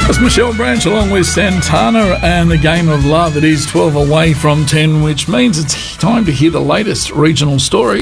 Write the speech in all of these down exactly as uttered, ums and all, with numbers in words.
That's Michelle Branch along with Santana and the Game of Love. It is twelve away from ten, which means it's time to hear the latest regional story.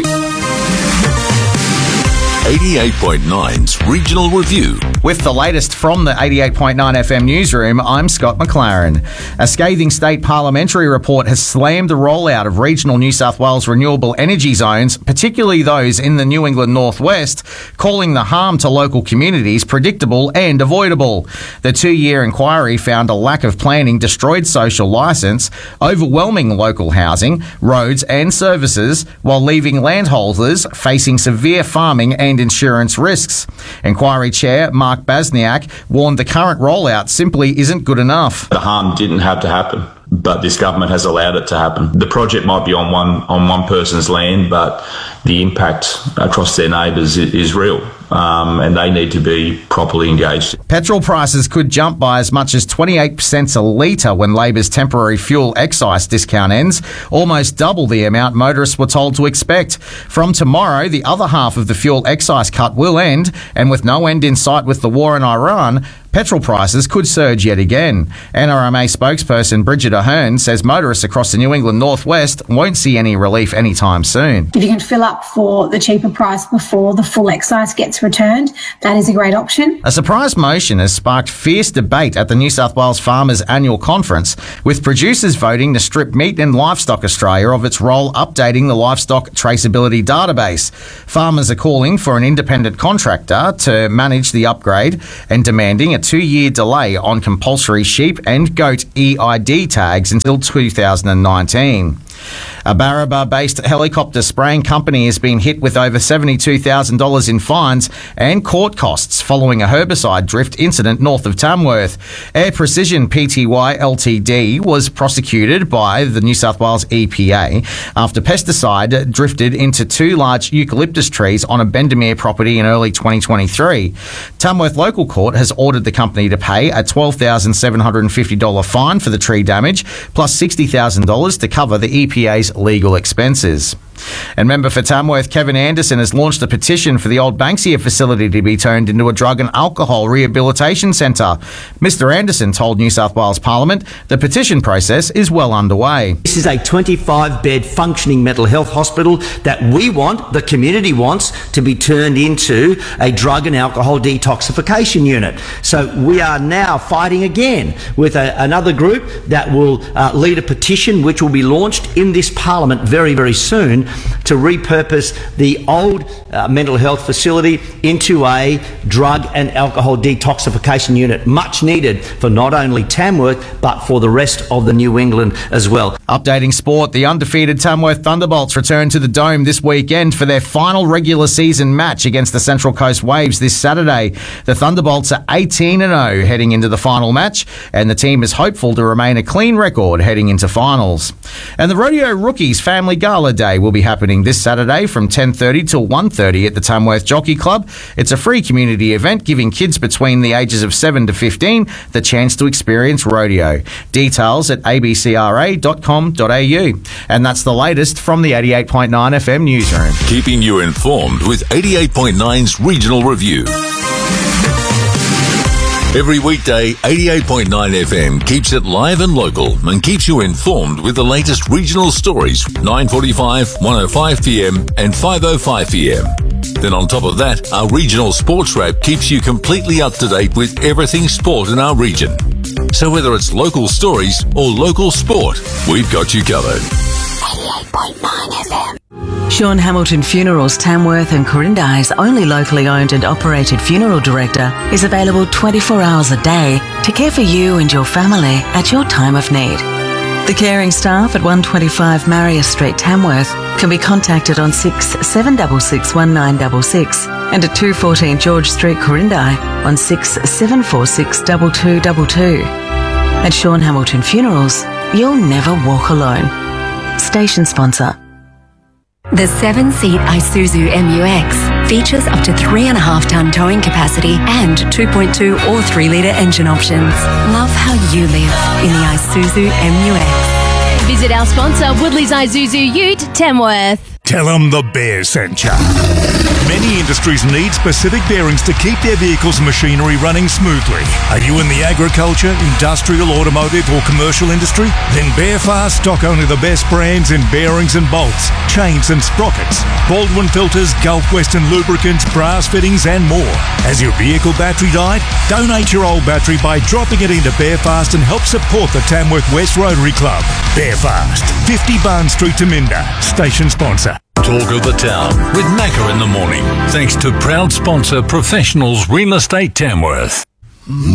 eighty-eight point nine's Regional Review. With the latest from the eighty-eight point nine F M newsroom, I'm Scott McLaren. A scathing state parliamentary report has slammed the rollout of regional New South Wales renewable energy zones, particularly those in the New England northwest, calling the harm to local communities predictable and avoidable. The two-year inquiry found a lack of planning destroyed social licence, overwhelming local housing, roads and services, while leaving landholders facing severe farming and insurance risks. Inquiry Chair Mark Basniak warned the current rollout simply isn't good enough. The harm didn't have to happen, but this government has allowed it to happen. The project might be on one on one person's land, but the impact across their neighbours is real, um, and they need to be properly engaged. Petrol prices could jump by as much as twenty-eight cents a litre when Labor's temporary fuel excise discount ends, almost double the amount motorists were told to expect. From tomorrow, the other half of the fuel excise cut will end, and with no end in sight with the war in Iran, petrol prices could surge yet again. N R M A spokesperson Bridget Ahern says motorists across the New England northwest won't see any relief anytime soon. If you can fill up for the cheaper price before the full excise gets returned, that is a great option. A surprise motion has sparked fierce debate at the New South Wales Farmers Annual Conference, with producers voting to strip Meat and Livestock Australia of its role updating the livestock traceability database. Farmers are calling for an independent contractor to manage the upgrade and demanding a two-year delay on compulsory sheep and goat E I D tags until two thousand nineteen. A Barraba-based helicopter spraying company has been hit with over seventy-two thousand dollars in fines and court costs following a herbicide drift incident north of Tamworth. Air Precision Pty Ltd was prosecuted by the New South Wales E P A after pesticide drifted into two large eucalyptus trees on a Bendemeer property in early twenty twenty-three. Tamworth Local Court has ordered the company to pay a twelve thousand seven hundred fifty dollars fine for the tree damage, plus sixty thousand dollars to cover the E P A's legal expenses. And member for Tamworth Kevin Anderson has launched a petition for the old Banksia facility to be turned into a drug and alcohol rehabilitation centre. Mister Anderson told New South Wales Parliament the petition process is well underway. This is a twenty-five bed functioning mental health hospital that we want, the community wants, to be turned into a drug and alcohol detoxification unit. So we are now fighting again with a, another group that will uh, lead a petition which will be launched in this Parliament very, very soon to repurpose the old uh, mental health facility into a drug and alcohol detoxification unit, much needed for not only Tamworth but for the rest of the New England as well. Updating sport, the undefeated Tamworth Thunderbolts return to the Dome this weekend for their final regular season match against the Central Coast Waves this Saturday. The Thunderbolts are eighteen and oh heading into the final match, and the team is hopeful to remain a clean record heading into finals. And the Rodeo Rookies Family Gala Day will be happening this Saturday from ten thirty till one thirty at the Tamworth Jockey Club. It's a free community event giving kids between the ages of seven to fifteen the chance to experience rodeo. Details at a b c r a dot com dot a u. And that's the latest from the eighty-eight point nine F M newsroom. Keeping you informed with eighty-eight point nine's Regional Review. Every weekday, eighty-eight point nine F M keeps it live and local and keeps you informed with the latest regional stories, nine forty-five, one oh five p m and five oh five p m. Then on top of that, our regional sports wrap keeps you completely up to date with everything sport in our region. So whether it's local stories or local sport, we've got you covered. eighty-eight point nine F M. Sean Hamilton Funerals Tamworth and Corindi's only locally owned and operated funeral director is available twenty-four hours a day to care for you and your family at your time of need. The caring staff at one twenty-five Marius Street, Tamworth can be contacted on six seven six six one nine six six and at two fourteen George Street, Corindi on six seven four six two two two two. At Sean Hamilton Funerals, you'll never walk alone. Station sponsor. The seven-seat Isuzu M U X features up to three and a half ton towing capacity and two point two or three litre engine options. Love how you live in the Isuzu M U X. Visit our sponsor, Woodley's Isuzu Ute, Tamworth. Tell them the Bear sent ya. Many industries need specific bearings to keep their vehicles and machinery running smoothly. Are you in the agriculture, industrial, automotive or commercial industry? Then Bearfast stock only the best brands in bearings and bolts, chains and sprockets, Baldwin filters, Gulf Western lubricants, brass fittings and more. Has your vehicle battery died? Donate your old battery by dropping it into Bearfast and help support the Tamworth West Rotary Club. Bearfast, fifty Barn Street, Taminda. Station sponsor. Talk of the Town with Macca in the morning. Thanks to proud sponsor Professionals Real Estate Tamworth.